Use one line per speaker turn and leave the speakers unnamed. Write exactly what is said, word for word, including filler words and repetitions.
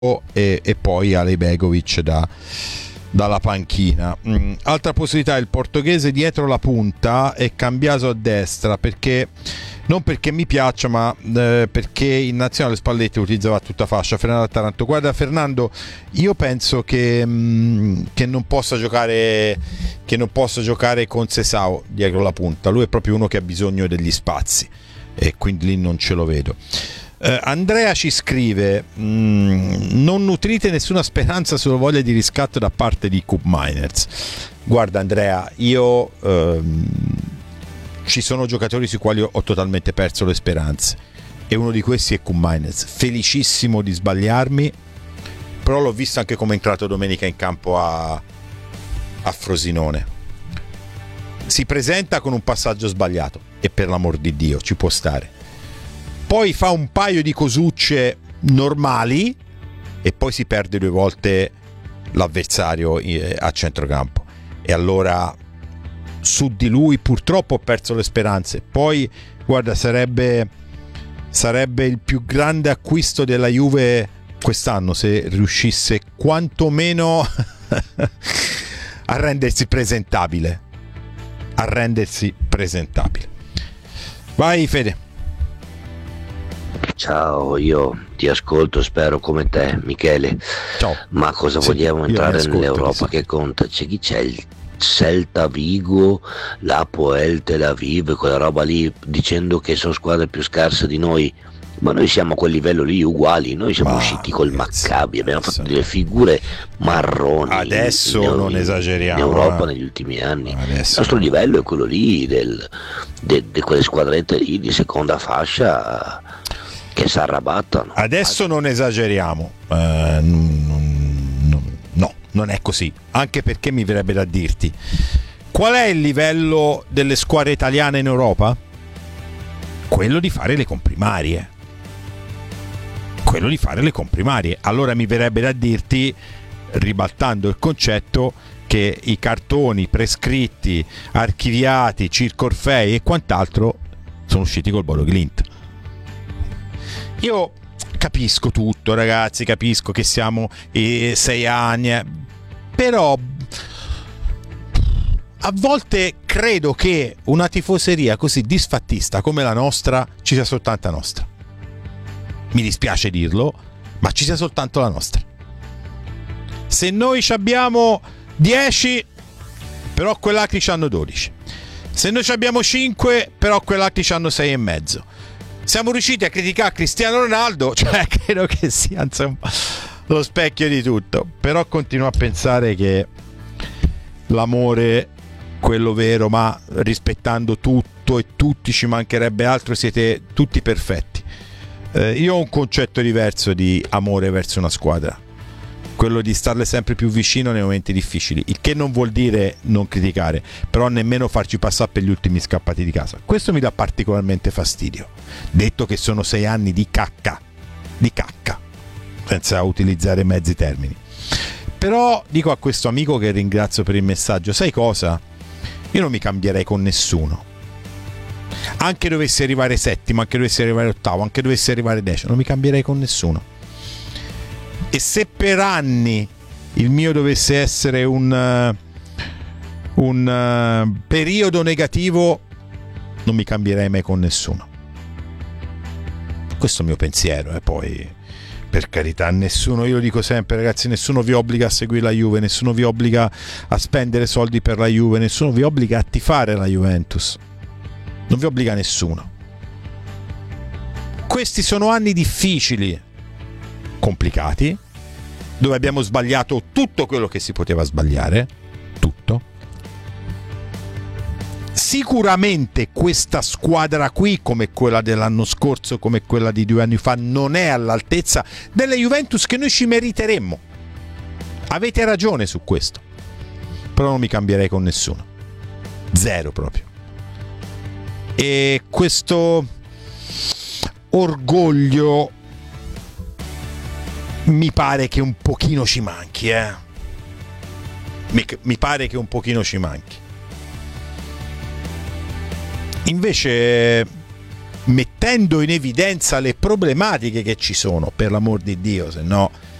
e, e poi Alejbegovic da, dalla panchina. Mm, altra possibilità, il portoghese dietro la punta e Cambiaso a destra, perché non perché mi piaccia, ma eh, perché in nazionale Spalletti utilizzava tutta fascia. Fernando Taranto, guarda Fernando, io penso che, mh, che non possa giocare che non possa giocare con Sesao dietro la punta. Lui è proprio uno che ha bisogno degli spazi e quindi lì non ce lo vedo. Uh, Andrea ci scrive: non nutrite nessuna speranza sulla voglia di riscatto da parte di Cup Miners. Guarda Andrea, io uh, ci sono giocatori sui quali ho, ho totalmente perso le speranze e uno di questi è Cup Miners. Felicissimo di sbagliarmi, però l'ho visto anche come è entrato domenica in campo a, a Frosinone. Si presenta con un passaggio sbagliato e per l'amor di Dio ci può stare, poi fa un paio di cosucce normali e poi si perde due volte l'avversario a centrocampo, e allora su di lui purtroppo ho perso le speranze. Poi guarda, sarebbe sarebbe il più grande acquisto della Juve quest'anno se riuscisse quantomeno a rendersi presentabile a rendersi presentabile. Vai Fede.
Ciao, io ti ascolto, spero come te, Michele.
Ciao.
Ma cosa
Sì,
vogliamo entrare
ascolto,
nell'Europa
sì.
che conta? C'è chi c'è? Il Celta Vigo, l'Apoel Tel Aviv, quella roba lì, dicendo che sono squadre più scarse di noi. Ma noi siamo a quel livello lì uguali, noi siamo
Ma,
usciti col
ragazzi,
Maccabi, abbiamo
adesso-
fatto delle figure marroni.
Adesso
in,
non
in-
esageriamo,
In Europa
eh.
negli ultimi anni.
Adesso
Il nostro
no.
livello è quello lì, del, de, de quelle squadrette lì di seconda fascia che si arrabattano.
Adesso non esageriamo, eh, non- non- no, non è così, anche perché mi verrebbe da dirti qual è il livello delle squadre italiane in Europa? Quello di fare le comprimarie, quello di fare le comprimarie. Allora mi verrebbe da dirti, ribaltando il concetto, che i cartoni prescritti, archiviati, Circo Orfei e quant'altro sono usciti col Bodo Glimt. Io capisco tutto, ragazzi, capisco che siamo eh, sei anni, eh, però a volte credo che una tifoseria così disfattista come la nostra ci sia soltanto la nostra. Mi dispiace dirlo, ma ci sia soltanto la nostra. Se noi ci abbiamo dieci, però quell'altri ci hanno dodici. Se noi ci abbiamo cinque, però quell'altri ci hanno sei e mezzo. Siamo riusciti a criticare Cristiano Ronaldo, cioè credo che sia insomma lo specchio di tutto. Però continuo a pensare che l'amore, quello vero, ma rispettando tutto e tutti, ci mancherebbe altro, siete tutti perfetti. Eh, io ho un concetto diverso di amore verso una squadra, quello di starle sempre più vicino nei momenti difficili, il che non vuol dire non criticare, però nemmeno farci passare per gli ultimi scappati di casa. Questo mi dà particolarmente fastidio, detto che sono sei anni di cacca, di cacca, senza utilizzare mezzi termini. Però dico a questo amico, che ringrazio per il messaggio, sai cosa? Io non mi cambierei con nessuno, anche dovessi arrivare settimo, anche dovessi arrivare ottavo, anche dovessi arrivare decimo, non mi cambierei con nessuno. E se per anni il mio dovesse essere un uh, un uh, periodo negativo, non mi cambierei mai con nessuno. Questo è il mio pensiero, e eh, poi per carità, nessuno, io lo dico sempre ragazzi, nessuno vi obbliga a seguire la Juve, nessuno vi obbliga a spendere soldi per la Juve, nessuno vi obbliga a tifare la Juventus, non vi obbliga nessuno. Questi sono anni difficili, complicati, dove abbiamo sbagliato tutto quello che si poteva sbagliare, tutto. Sicuramente questa squadra qui, come quella dell'anno scorso, come quella di due anni fa, non è all'altezza delle Juventus che noi ci meriteremmo. Avete ragione su questo, però non mi cambierei con nessuno, zero proprio. E questo orgoglio mi pare che un pochino ci manchi, eh? Mi, mi pare che un pochino ci manchi. Invece, mettendo in evidenza le problematiche che ci sono, per l'amor di Dio, se no